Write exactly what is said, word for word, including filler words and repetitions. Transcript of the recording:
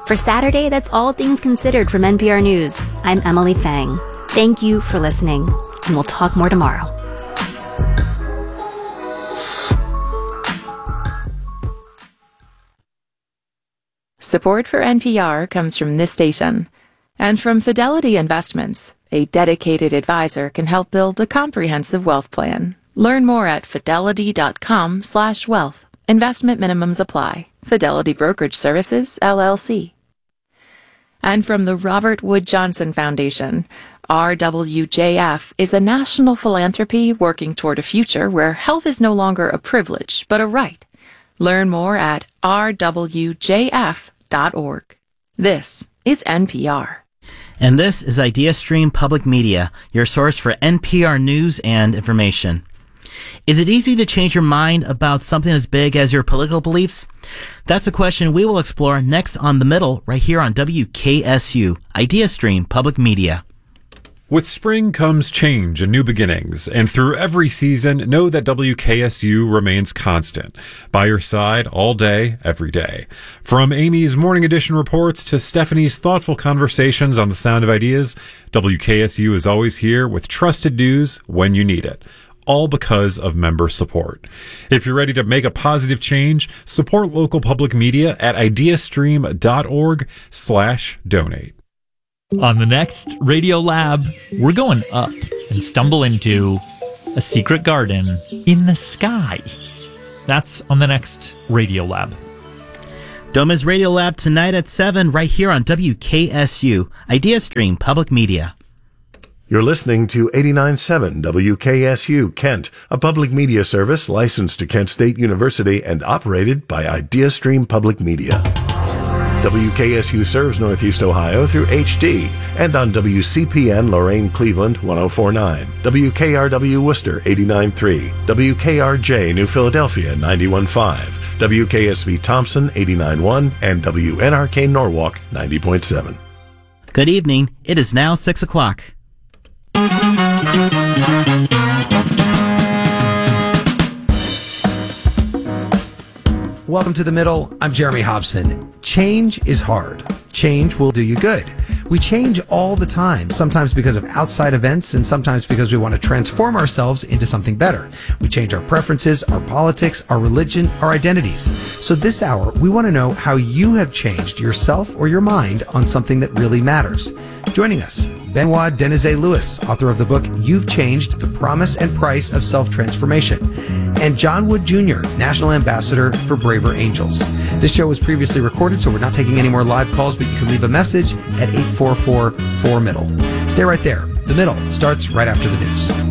For Saturday, that's all things considered from N P R News. I'm Emily Fang. Thank you for listening, and we'll talk more tomorrow. Support for N P R comes from this station and from Fidelity Investments. A dedicated advisor can help build a comprehensive wealth plan. Learn more at fidelity.com slash wealth. Investment minimums apply. Fidelity Brokerage Services, L L C. And from the Robert Wood Johnson Foundation, R W J F is a national philanthropy working toward a future where health is no longer a privilege, but a right. Learn more at r w j f dot org. This is N P R. And this is IdeaStream Public Media, your source for N P R news and information. Is it easy to change your mind about something as big as your political beliefs? That's a question we will explore next on The Middle, right here on W K S U, IdeaStream Public Media. With spring comes change and new beginnings, and through every season, know that W K S U remains constant, by your side all day, every day. From Amy's Morning Edition reports to Stephanie's thoughtful conversations on the Sound of Ideas, W K S U is always here with trusted news when you need it. All because of member support. If you're ready to make a positive change, support local public media at ideastream.org slash donate. On the next Radio Lab, we're going up and stumble into a secret garden in the sky. That's on the next Radio Lab. Doma's Radio Lab tonight at seven, right here on W K S U, IdeaStream Public Media. You're listening to eighty-nine point seven W K S U Kent, a public media service licensed to Kent State University and operated by IdeaStream Public Media. W K S U serves Northeast Ohio through H D and on W C P N Lorain Cleveland one oh four point nine, W K R W Worcester eighty-nine point three, W K R J New Philadelphia ninety-one point five, W K S V Thompson eighty-nine point one, and W N R K Norwalk ninety point seven. Good evening. It is now six o'clock. Welcome to The Middle. I'm Jeremy Hobson. Change is hard. Change will do you good. We change all the time, sometimes because of outside events and sometimes because we want to transform ourselves into something better. We change our preferences, our politics, our religion, our identities. So this hour, we want to know how you have changed yourself or your mind on something that really matters. Joining us, Benoit Denizet-Lewis, author of the book You've Changed, The Promise and Price of Self-Transformation, and John Wood Junior, National Ambassador for Braver Angels. This show was previously recorded, so we're not taking any more live calls, but you can leave a message at eight four four, four middle. Stay right there. The Middle starts right after the news.